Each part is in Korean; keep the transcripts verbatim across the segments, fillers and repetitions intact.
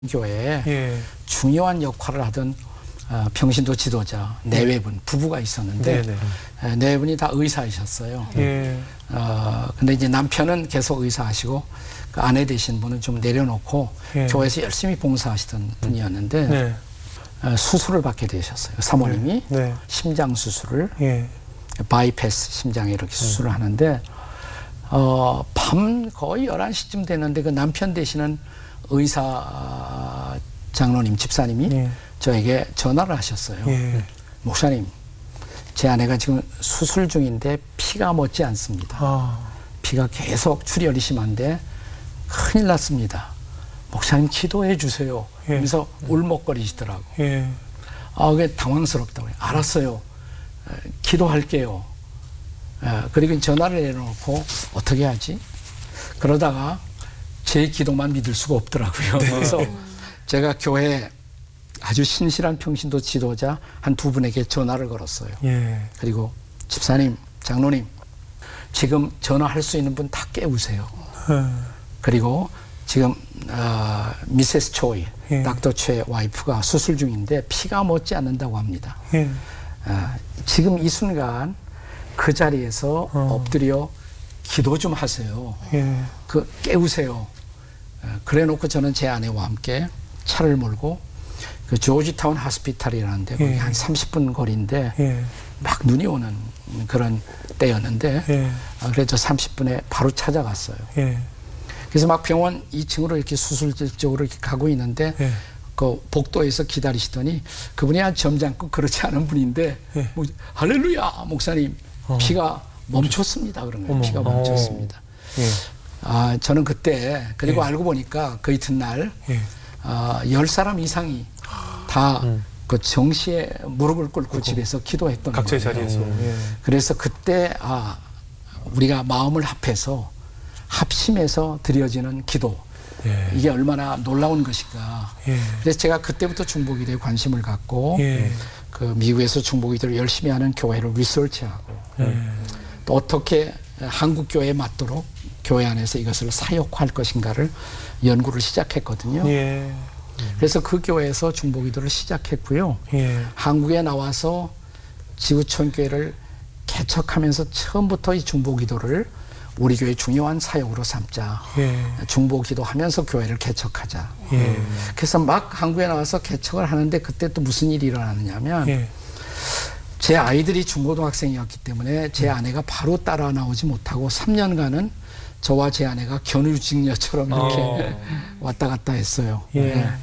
교회에 예. 중요한 역할을 하던 어, 평신도 지도자 네 분 부부가 있었는데 에, 네 분이 다 의사이셨어요. 예. 어, 근데 이제 남편은 계속 의사하시고 그 아내 되신 분은 좀 내려놓고 예. 교회에서 열심히 봉사하시던 분이었는데 네. 어, 수술을 받게 되셨어요. 사모님이 네. 심장 수술을 예. 바이패스 심장에 이렇게 수술을 하는데 어, 밤 거의 열한 시쯤 됐는데 그 남편 되시는 의사 장로님 집사님이 예. 저에게 전화를 하셨어요. 예. 목사님, 제 아내가 지금 수술 중인데 피가 멎지 않습니다. 아. 피가 계속 출혈이 심한데 큰일 났습니다. 목사님 기도해 주세요. 예. 그러면서 울먹거리시더라고. 예. 아, 그게 당황스럽다고. 알았어요. 에, 기도할게요. 에, 그리고 전화를 내려놓고 어떻게 하지? 그러다가 제 기도만 믿을 수가 없더라고요. 네. 그래서 제가 교회 아주 신실한 평신도 지도자 한 두 분에게 전화를 걸었어요. 예. 그리고 집사님, 장로님, 지금 전화할 수 있는 분 다 깨우세요. 예. 그리고 지금 어, 미세스 초이, 예. 닥터 최 와이프가 수술 중인데 피가 멎지 않는다고 합니다. 예. 어, 지금 이 순간 그 자리에서 어. 엎드려 기도 좀 하세요. 예. 그 깨우세요. 어, 그래놓고 저는 제 아내와 함께 차를 몰고 그 조지타운 하스피탈이라는데 거기 예. 한 삼십 분 거리인데 예. 막 눈이 오는 그런 때였는데 예. 어, 그래서 삼십 분에 바로 찾아갔어요. 예. 그래서 막 병원 이 층으로 이렇게 수술실 쪽으로 이렇게 가고 있는데 예. 그 복도에서 기다리시더니 그분이 아주 점잖고 그렇지 않은 분인데 예. 뭐, 할렐루야 목사님 어. 피가 멈췄습니다 그런 거예요. 어머. 피가 멈췄습니다. 예. 아 저는 그때 그리고 예. 알고 보니까 그 이튿날 예. 아, 열 사람 이상이 다 그 정시에 무릎을 꿇고 집에서 기도했던 각자의 거예요. 자리에서. 예. 그래서 그때 아 우리가 마음을 합해서 합심해서 드려지는 기도 예. 이게 얼마나 놀라운 것인가. 예. 그래서 제가 그때부터 중보기도에 관심을 갖고 예. 그 미국에서 중보기도를 열심히 하는 교회를 리서치하고 예. 또 어떻게 한국 교회에 맞도록 교회 안에서 이것을 사역화할 것인가를 연구를 시작했거든요. 예. 그래서 그 교회에서 중보기도를 시작했고요. 예. 한국에 나와서 지구촌 교회를 개척하면서 처음부터 이 중보기도를 우리 교회 중요한 사역으로 삼자. 예. 중보기도하면서 교회를 개척하자. 예. 그래서 막 한국에 나와서 개척을 하는데 그때 또 무슨 일이 일어나느냐면 예. 제 아이들이 중고등학생이었기 때문에 제 아내가 바로 따라 나오지 못하고 삼 년간은 저와 제 아내가 견우직녀처럼 이렇게 어. 왔다 갔다 했어요. 예. 네.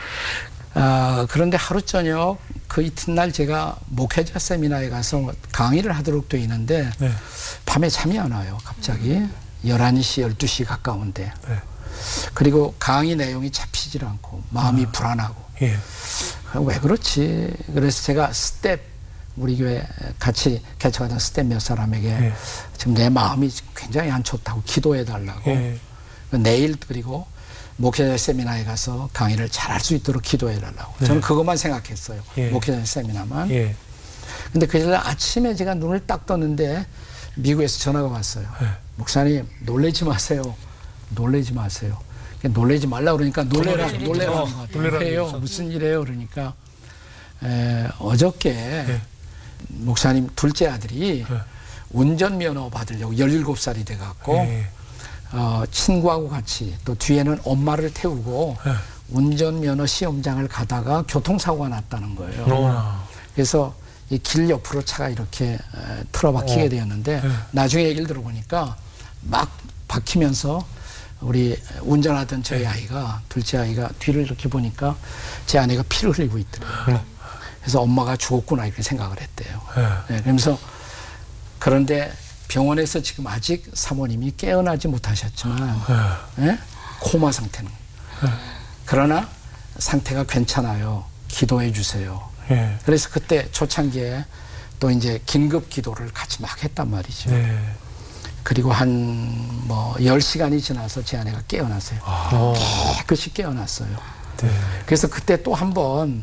아, 그런데 하루 저녁 그 이튿날 제가 목회자 세미나에 가서 강의를 하도록 돼 있는데 네. 밤에 잠이 안 와요. 갑자기 열한 시, 열두 시 가까운데 네. 그리고 강의 내용이 잡히질 않고 마음이 아. 불안하고 예. 왜 그렇지? 그래서 제가 스텝 우리 교회 같이 개척하던 스텝 몇 사람에게 예. 지금 내 마음이 굉장히 안 좋다고 기도해 달라고 예. 내일 그리고 목회자 세미나에 가서 강의를 잘할 수 있도록 기도해 달라고 네. 저는 그것만 생각했어요. 예. 목회자 세미나만. 예. 근데 그날 아침에 제가 눈을 딱 떴는데 미국에서 전화가 왔어요. 예. 목사님 놀라지 마세요. 놀라지 마세요. 놀라지 말라 그러니까 놀래라 놀래라는 것 같아요. 왜요? 무슨 일이에요? 그러니까 에, 어저께 예. 목사님 둘째 아들이 예. 운전면허 받으려고 열일곱 살이 돼갖고 예. 어, 친구하고 같이 또 뒤에는 엄마를 태우고 예. 운전면허 시험장을 가다가 교통사고가 났다는 거예요. 어머나. 그래서 이 길 옆으로 차가 이렇게 에, 틀어박히게 어. 되었는데 예. 나중에 얘기를 들어보니까 막 박히면서 우리 운전하던 저희 예. 아이가 둘째 아이가 뒤를 이렇게 보니까 제 아내가 피를 흘리고 있더라고요. 어. 그래서 엄마가 죽었구나 이렇게 생각을 했대요. 예. 네, 그러면서 그런데 병원에서 지금 아직 사모님이 깨어나지 못하셨지만 예. 예? 코마 상태는 예. 그러나 상태가 괜찮아요. 기도해 주세요. 예. 그래서 그때 초창기에 또 이제 긴급 기도를 같이 막 했단 말이죠. 네. 그리고 한 뭐 열 시간이 지나서 제 아내가 깨어났어요. 아. 깨끗이 깨어났어요. 네. 그래서 그때 또 한 번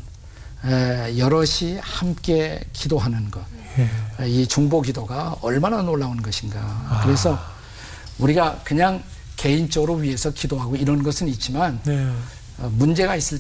여럿이 함께 기도하는 것. 예. 이 중보 기도가 얼마나 놀라운 것인가. 아. 그래서 우리가 그냥 개인적으로 위해서 기도하고 이런 것은 있지만 네. 어, 문제가 있을